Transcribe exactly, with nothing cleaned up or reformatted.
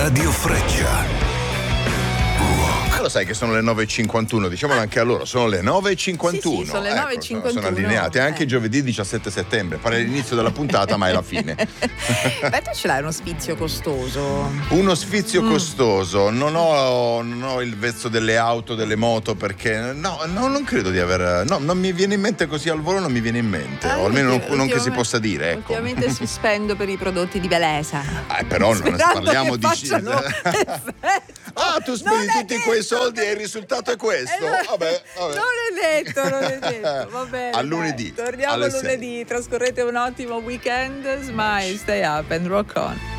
Radio Freccia. Lo sai che sono le nove e cinquantuno, diciamolo anche a loro, sono le nove e cinquantuno. Sì, sì, sono le nove e cinquantuno. Ecco, sono allineate, anche eh. giovedì diciassette settembre, pare l'inizio della puntata ma è la fine. Beh, tu ce l'hai uno sfizio costoso. Uno sfizio Mm. costoso, non ho, non ho il vezzo delle auto, delle moto, perché no, no, non credo di aver, no, non mi viene in mente così al volo, non mi viene in mente, Ah, o almeno non, ultim- non che si ultimamente- possa dire, ecco. Ultimamente si spendo per i prodotti di bellezza. Eh, però non ne Sperando parliamo che di facciano effetto. Ah, tu spendi Non è tutti quei detto soldi che- e il risultato è questo? Eh, no, Vabbè, vabbè. Non è detto, non è detto. Va bene. A lunedì, dai. Torniamo alle sei. lunedì. Trascorrete un ottimo weekend. Smile, stay up and rock on.